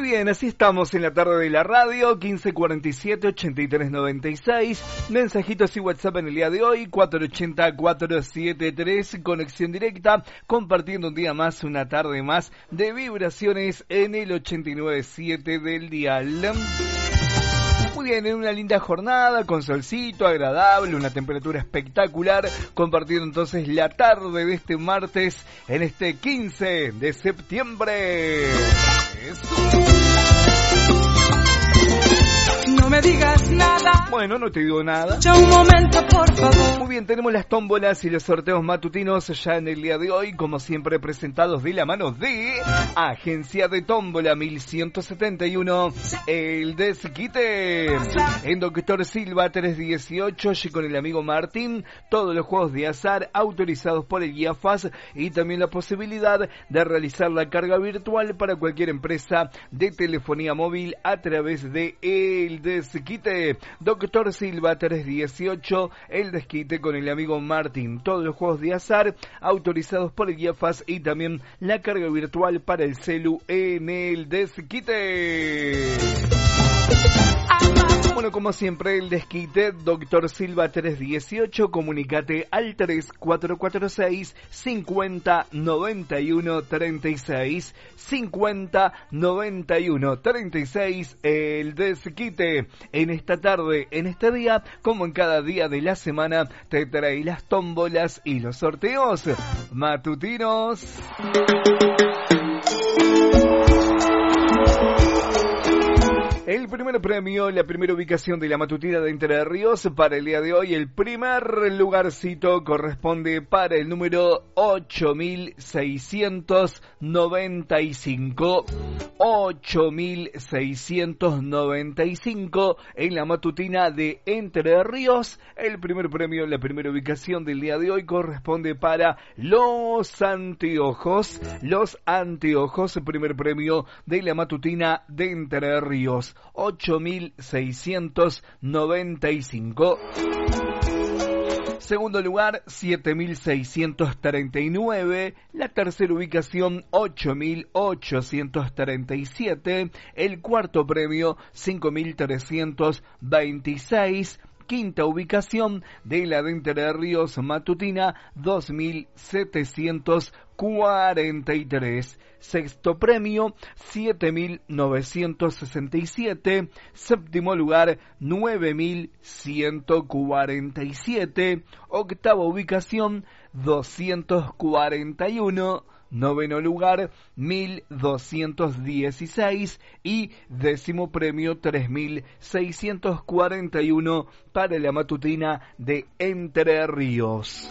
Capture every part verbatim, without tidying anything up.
Muy bien, así estamos en la tarde de la radio, quince cuarenta y siete, ochenta y tres noventa y seis, mensajitos y WhatsApp en el día de hoy, cuatro ochenta, cuatro setenta y tres, conexión directa, compartiendo un día más, una tarde más de vibraciones en el ochenta y nueve punto siete del dial. Muy bien, en una linda jornada, con solcito, agradable, una temperatura espectacular, compartiendo entonces la tarde de este martes, en este quince de septiembre. Eso. No me digas nada. Bueno, no te digo nada. Ya un momento, por favor. Muy bien, tenemos las tómbolas y los sorteos matutinos ya en el día de hoy, como siempre presentados de la mano de Agencia de Tómbola mil ciento setenta y uno, El Desquite. En Doctor Silva tres dieciocho, y con el amigo Martín, todos los juegos de azar autorizados por el I A F A S y también la posibilidad de realizar la carga virtual para cualquier empresa de telefonía móvil a través de El Desquite. Doctor Silva tres dieciocho, El Desquite con el amigo Martín, todos los juegos de azar autorizados por el I A F A S y también la carga virtual para el celu en El Desquite. Bueno, como siempre, El Desquite, Doctor Silva tres dieciocho, comunicate al tres cuatro cuatro seis, cincuenta, noventa y uno, treinta y seis, cincuenta, noventa y uno, treinta y seis, El Desquite. En esta tarde, en este día, como en cada día de la semana, te trae las tómbolas y los sorteos matutinos. El primer premio, la primera ubicación de la matutina de Entre Ríos para el día de hoy, el primer lugarcito corresponde para el número ocho mil seiscientos noventa y cinco. ocho mil seiscientos noventa y cinco en la matutina de Entre Ríos. El primer premio, la primera ubicación del día de hoy corresponde para los anteojos. Los anteojos, primer premio de la matutina de Entre Ríos. ocho mil seiscientos noventa y cinco. Segundo lugar, siete mil seiscientos treinta y nueve. La tercera ubicación, ocho mil ochocientos treinta y siete. El cuarto premio, cinco mil trescientos veintiséis. Quinta ubicación de la de Entre Ríos matutina, dos mil setecientos cuarenta y tres. Sexto premio, siete mil novecientos sesenta y siete. Séptimo lugar, nueve mil ciento cuarenta y siete. Octava ubicación, doscientos cuarenta y uno. Noveno lugar, mil doscientos dieciséis. Y décimo premio, tres mil seiscientos cuarenta y uno para la matutina de Entre Ríos.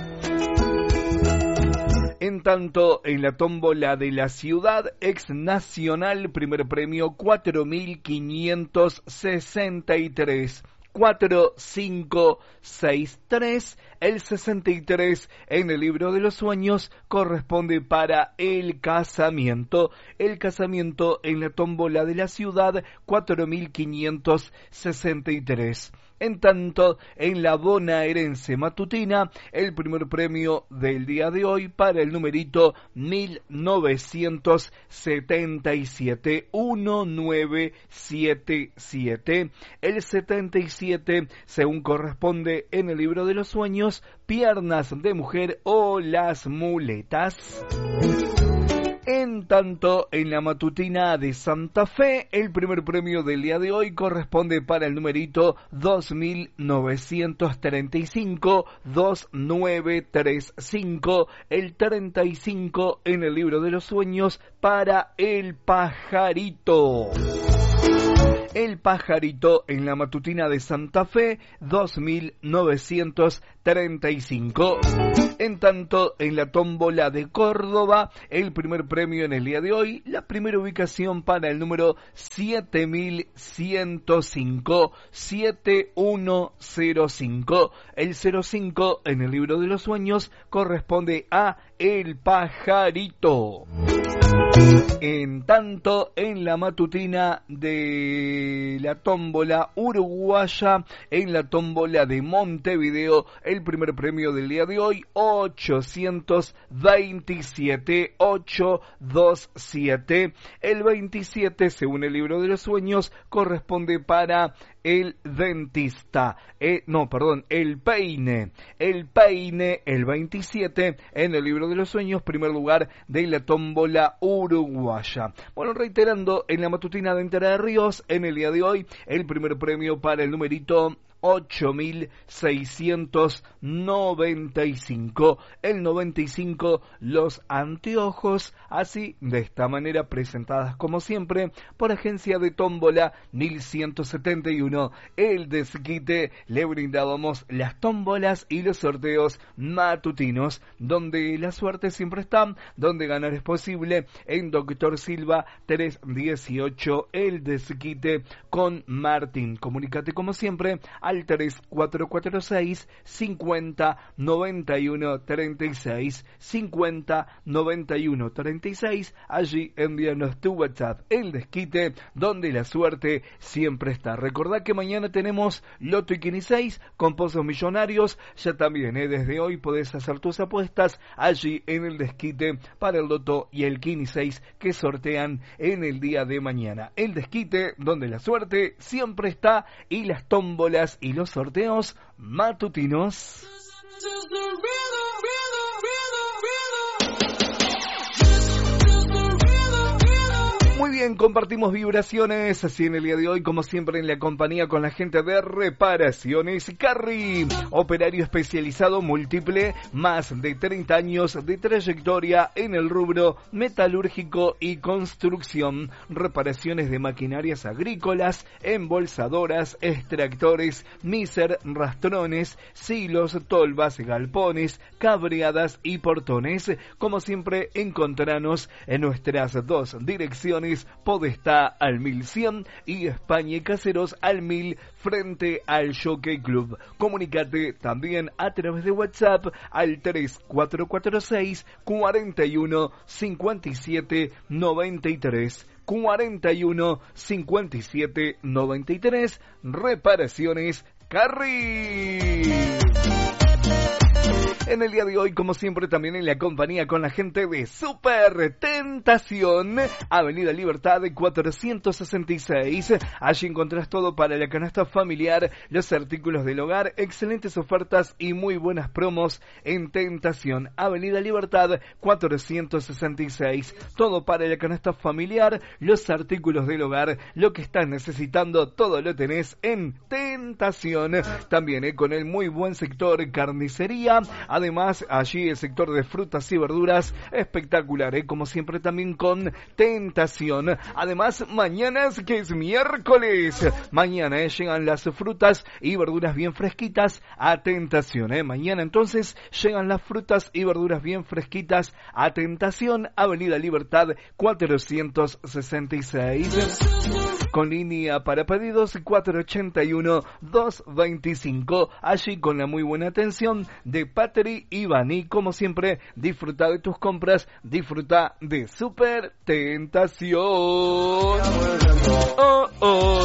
En tanto, en la tómbola de la ciudad, ex nacional, primer premio, cuatro mil quinientos sesenta y tres. cuatro cinco seis tres. El sesenta y tres en el libro de los sueños corresponde para el casamiento. El casamiento en la tómbola de la ciudad, cuatro mil quinientos sesenta y tres. En tanto, en la bonaerense matutina, el primer premio del día de hoy para el numerito mil novecientos setenta y siete, mil novecientos setenta y siete. El setenta y siete, según corresponde en el libro de los sueños, piernas de mujer o las muletas. En tanto, en la matutina de Santa Fe, el primer premio del día de hoy corresponde para el numerito dos mil novecientos treinta y cinco, dos mil novecientos treinta y cinco, el treinta y cinco en el libro de los sueños para el pajarito. El pajarito en la matutina de Santa Fe, dos mil novecientos treinta y cinco. En tanto, en la tómbola de Córdoba, el primer premio en el día de hoy, la primera ubicación para el número siete mil ciento cinco, siete mil cinco. El cero cinco en el libro de los sueños corresponde a el pajarito. En tanto, en la matutina de la tómbola uruguaya, en la tómbola de Montevideo, el primer premio del día de hoy, ochocientos veintisiete, ochocientos veintisiete. El veintisiete, según el libro de los sueños, corresponde para el dentista, eh, no, perdón, el peine, el peine, el veintisiete, en el libro de los sueños, primer lugar de la tómbola uruguaya. Bueno, reiterando, en la matutina de Entre Ríos, en el día de hoy, el primer premio para el numerito ocho mil seiscientos noventa y cinco. El noventa y cinco, los anteojos, así de esta manera presentadas como siempre por Agencia de Tómbola mil ciento setenta y uno. El desquite, le brindábamos las tómbolas y los sorteos matutinos, donde la suerte siempre está, donde ganar es posible, en Doctor Silva trescientos dieciocho, el desquite con Martín. Comunícate como siempre al tres cuatro cuatro seis, cincuenta, noventa y uno, treinta y seis, cincuenta, noventa y uno, treinta y seis. Allí envíanos tu WhatsApp, el desquite, donde la suerte siempre está. Recordá que mañana tenemos Loto y Quini seis con pozos millonarios. Ya también, ¿eh? desde hoy podés hacer tus apuestas allí en el desquite para el Loto y el Quini seis que sortean en el día de mañana. El desquite, donde la suerte siempre está, y las tómbolas y los sorteos matutinos. Muy bien, compartimos vibraciones así en el día de hoy, como siempre en la compañía con la gente de Reparaciones Carri, operario especializado múltiple, más de treinta años de trayectoria en el rubro metalúrgico y construcción, reparaciones de maquinarias agrícolas, embolsadoras, extractores, miser, rastrones, silos, tolvas, galpones, cabreadas y portones. Como siempre, encontranos en nuestras dos direcciones, Podestá al mil cien y España y Caseros al mil, frente al Jockey Club. Comunícate también a través de WhatsApp al tres cuatro cuatro seis, cuarenta y uno, cincuenta y siete, noventa y tres. cuarenta y uno, cincuenta y siete, noventa y tres. Reparaciones Carri. En el día de hoy, como siempre, también en la compañía con la gente de Super Tentación, Avenida Libertad cuatrocientos sesenta y seis. Allí encontrás todo para la canasta familiar, los artículos del hogar, excelentes ofertas y muy buenas promos en Tentación. Avenida Libertad cuatrocientos sesenta y seis. Todo para la canasta familiar, los artículos del hogar, lo que estás necesitando, todo lo tenés en Tentación. También eh, con el muy buen sector carnicería. Además, allí el sector de frutas y verduras, espectacular, ¿eh? Como siempre también con Tentación. Además, mañana, que es miércoles, mañana ¿eh? llegan las frutas y verduras bien fresquitas a Tentación. ¿eh? Mañana entonces llegan las frutas y verduras bien fresquitas a Tentación, Avenida Libertad cuatrocientos sesenta y seis. Con línea para pedidos cuatro ochenta y uno, doscientos veinticinco, allí con la muy buena atención de Patri y Bani. Como siempre, disfruta de tus compras, disfruta de Super Tentación. Oh, oh.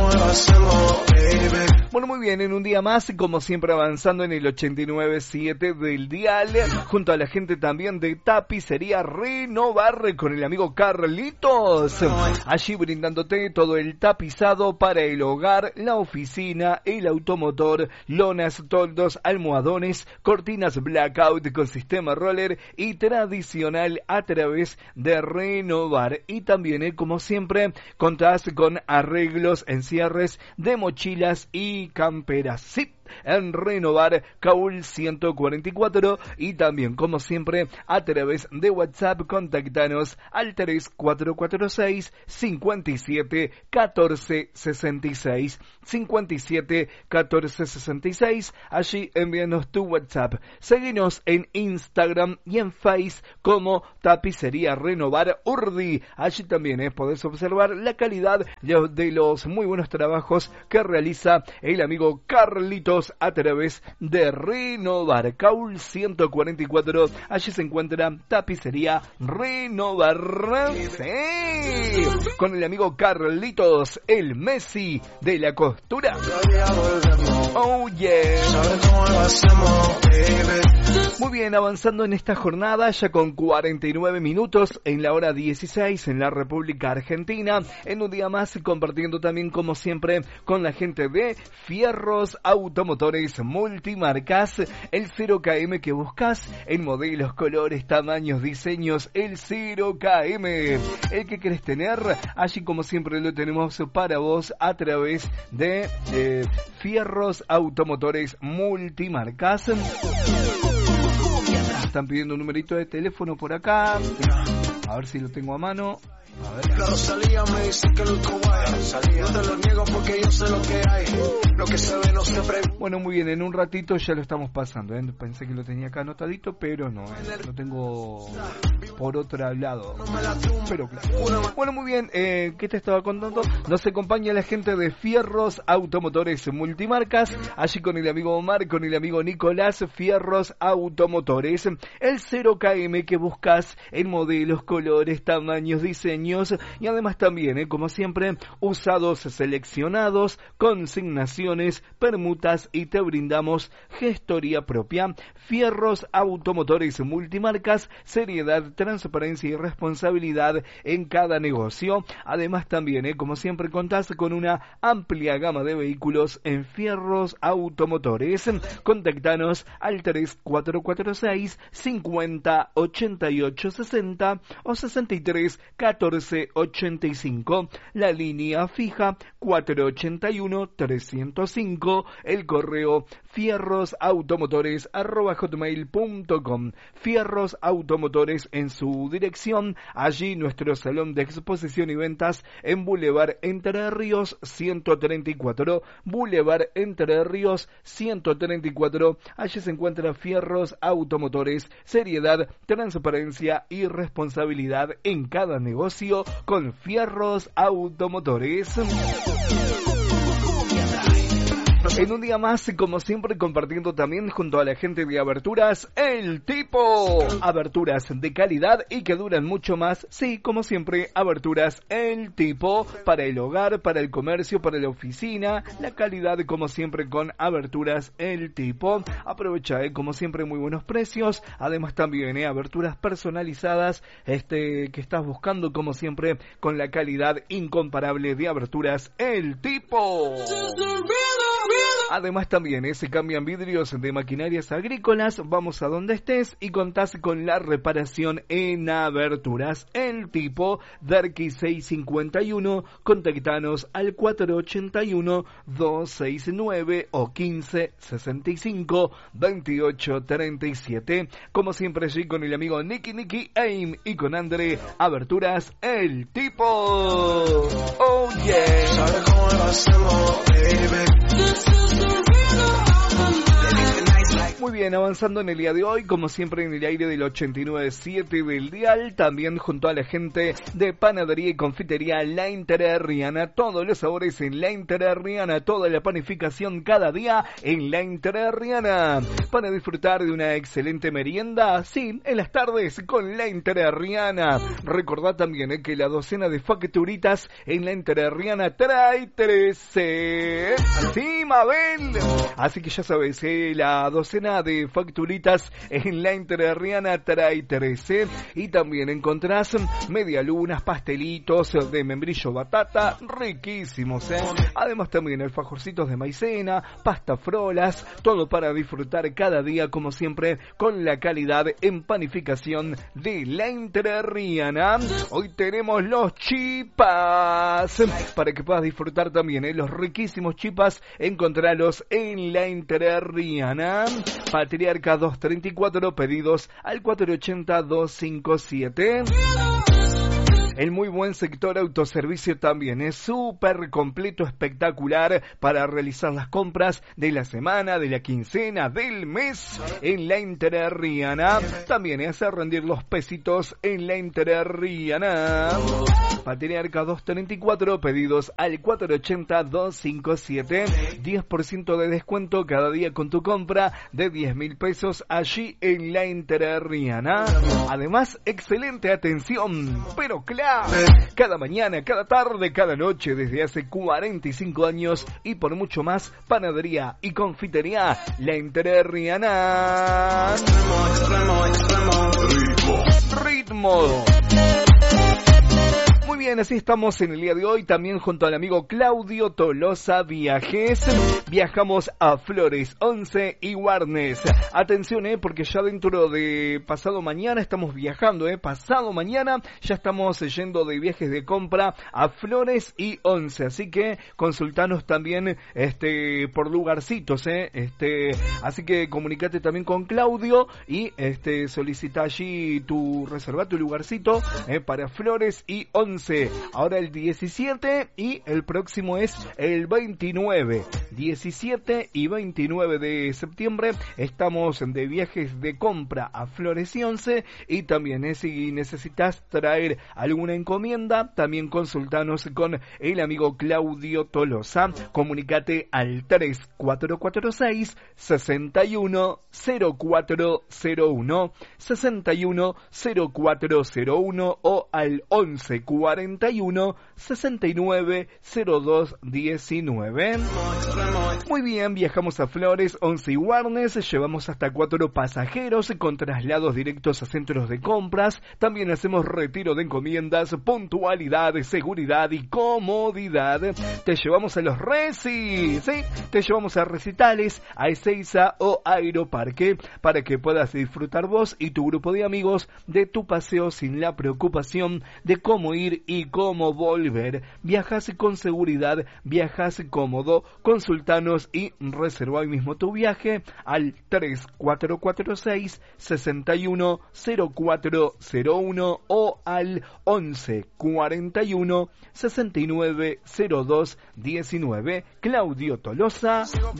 Bueno, muy bien, en un día más, como siempre avanzando en el ochenta y nueve punto siete del dial, junto a la gente también de Tapicería Renovar con el amigo Carlitos, allí brindándote todo el tapizado para el hogar, la oficina, el automotor, lonas, toldos, almohadones, cortinas blackout con sistema roller y tradicional a través de Renovar. Y también, eh, como siempre, contás con arreglos en cierres de mochilas y camperas. Sí, en Renovar, Caúl ciento cuarenta y cuatro. Y también, como siempre, a través de WhatsApp, contactanos al tres cuatro cuatro seis, cincuenta y siete, catorce sesenta y seis, cincuenta y siete, catorce sesenta y seis. Allí envíanos tu WhatsApp. Seguinos en Instagram y en Face como Tapicería Renovar Urdi. Allí también eh, podés observar la calidad de, de los muy buenos trabajos que realiza el amigo Carlitos productos a través de Renovar. Caul ciento cuarenta y cuatro, allí se encuentra Tapicería Renovar. Sí, con el amigo Carlitos, el Messi de la costura. Oh yeah. Muy bien, avanzando en esta jornada, ya con cuarenta y nueve minutos en la hora dieciséis en la República Argentina, en un día más compartiendo también como siempre con la gente de Fierros Automotores Multimarcas, el cero K M que buscas en modelos, colores, tamaños, diseños, el cero K M, el que querés tener, allí como siempre lo tenemos para vos a través de eh, Fierros Automotores Multimarcas. Están pidiendo un numerito de teléfono por acá. A ver si lo tengo a mano. A ver. La Rosalía me dice que lo Rosalía. No te lo niego porque yo sé lo que hay. Lo que se ve no se pregunta. Bueno, muy bien, en un ratito ya lo estamos pasando, ¿eh? Pensé que lo tenía acá anotadito, pero no, ¿eh? Lo tengo por otro lado. Pero claro. Bueno, muy bien, eh, ¿qué te estaba contando? Nos acompaña la gente de Fierros Automotores Multimarcas, allí con el amigo Omar, con el amigo Nicolás. Fierros Automotores, el cero K M que buscas en modelos, colores, tamaños, diseños y además también, eh, como siempre, usados seleccionados, consignaciones, permutas y te brindamos gestoría propia. Fierros Automotores Multimarcas, seriedad, transparencia y responsabilidad en cada negocio. Además también, eh, como siempre, contás con una amplia gama de vehículos en Fierros Automotores. Contactanos al tres cuatro cuatro seis, cincuenta, ochenta y ocho, sesenta o sesenta y tres, catorce, ochenta y cinco, la línea fija cuatro ochenta y uno, trescientos cinco, el correo fierrosautomotores arroba hotmail punto com. Fierros Automotores en su dirección, allí nuestro salón de exposición y ventas en Boulevard Entre Ríos ciento treinta y cuatro, Boulevard Entre Ríos ciento treinta y cuatro, allí se encuentra Fierros Automotores, seriedad, transparencia y responsabilidad en cada negocio con Fierros Automotores. En un día más, como siempre, compartiendo también junto a la gente de Aberturas El Tipo. Aberturas de calidad y que duran mucho más. Sí, como siempre, Aberturas El Tipo. Para el hogar, para el comercio, para la oficina. La calidad, como siempre, con Aberturas El Tipo. Aprovecha, eh, como siempre, muy buenos precios. Además también, eh, aberturas personalizadas este que estás buscando, como siempre, con la calidad incomparable de Aberturas El Tipo. Además también eh, se cambian vidrios de maquinarias agrícolas, vamos a donde estés y contás con la reparación en Aberturas El Tipo. Darky seiscientos cincuenta y uno, contactanos al cuatro ochenta y uno, doscientos sesenta y nueve o quince sesenta y cinco, veintiocho treinta y siete. Como siempre allí con el amigo Nicky Nicky Aim y con André. Aberturas El Tipo. Oh yeah. ¿Sabes cómo lo hacemos, baby? Muy bien, avanzando en el día de hoy, como siempre en el aire del ochenta y nueve punto siete del dial, también junto a la gente de Panadería y Confitería La Entrerriana, todos los sabores en La Entrerriana, toda la panificación cada día en La Entrerriana, para disfrutar de una excelente merienda, sí, en las tardes con La Entrerriana. Recordad también eh, que la docena de facturitas en La Entrerriana trae trece. Sí, Mabel. Así que ya sabes, eh, la docena de facturitas en La Entrerriana trae trece. Y también encontrás medialunas, pastelitos de membrillo batata, riquísimos, ¿eh? Además también alfajorcitos de maicena, pasta frolas, todo para disfrutar cada día, como siempre, con la calidad en panificación de La Entrerriana. Hoy tenemos los chipas, para que puedas disfrutar también, ¿eh? Los riquísimos chipas, encontralos en La Entrerriana. Patriarca doscientos treinta y cuatro, pedidos al cuatro ochenta, doscientos cincuenta y siete. El muy buen sector autoservicio también es súper completo, espectacular para realizar las compras de la semana, de la quincena, del mes en la Entrerriana. También es hacer rendir los pesitos en la Entrerriana. Patriarca doscientos treinta y cuatro, pedidos al cuatro ochenta, doscientos cincuenta y siete. diez por ciento de descuento cada día con tu compra de diez mil pesos allí en la Entrerriana. Además, excelente atención, pero claro, cada mañana, cada tarde, cada noche, desde hace cuarenta y cinco años y por mucho más, panadería y confitería La Entrerriana. Ritmo. Muy bien, así estamos en el día de hoy, también junto al amigo Claudio Tolosa Viajes. Viajamos a Flores, Once y Warnes. Atención, eh, porque ya dentro de pasado mañana estamos viajando, eh, pasado mañana ya estamos yendo de viajes de compra a Flores y Once, así que consultanos también este por lugarcitos, eh, este, así que comunicate también con Claudio y este solicita allí tu reserva tu lugarcito eh, para Flores y Once. Ahora el diecisiete y el próximo es el veintinueve. diecisiete y veintinueve de septiembre estamos de viajes de compra a Flores y Once. Y también eh, si necesitas traer alguna encomienda, también consultanos con el amigo Claudio Tolosa. Comunicate al tres cuatro cuatro seis, seis uno cero cuatro cero uno, seis uno cero cuatro cero uno o al once cuarenta y uno, sesenta y nueve, cero dos diecinueve. Muy bien, viajamos a Flores, Once y Warnes, llevamos hasta cuatro pasajeros con traslados directos a centros de compras. También hacemos retiro de encomiendas, puntualidad, seguridad y comodidad. Te llevamos a los recis, ¿sí? Te llevamos a recitales, a Ezeiza o Aeroparque para que puedas disfrutar vos y tu grupo de amigos de tu paseo sin la preocupación de cómo ir y cómo volver. Viajas con seguridad, viajas cómodo. Consultanos y reserva hoy mismo tu viaje al tres cuatro cuatro seis, seis uno cero cuatro cero uno o al once cuarenta y uno, sesenta y nueve, cero dos diecinueve. Claudio Tolosa